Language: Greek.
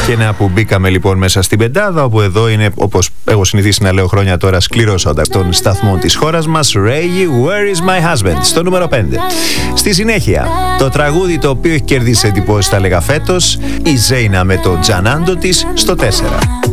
Και να που μπήκαμε λοιπόν μέσα στην πεντάδα, όπου εδώ είναι, όπως έχω συνηθίσει να λέω χρόνια τώρα, σκληρός των σταθμών της χώρας μας, Reggie, Where is my husband, στο νούμερο 5. Στη συνέχεια, το τραγούδι το οποίο έχει κερδίσει εντυπώσεις, θα λέγα φέτος, η Ζέινα με το Τζανάντο της, στο 4.